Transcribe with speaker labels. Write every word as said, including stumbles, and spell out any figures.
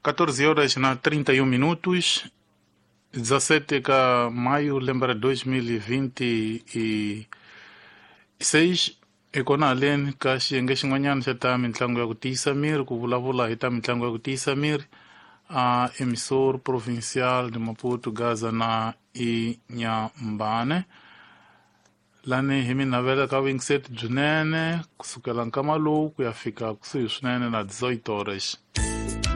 Speaker 1: quatorze horas na trinta e um minutos, dezessete de maio, lembra dois mil e vinte e seis. Ikona len ka xiyenge xin'wanyana xa ta mitlangu ya ku tiyisa miri, ku vulavula hi ta mitlangu ya ku tiyisa miri a emissor provincial de Maputo, Gaza na Inhambane. Lani hi minavela ka wingiseti byinene kusukela nkama lowu ku ya fika kusuhi swinene na dezoito horas.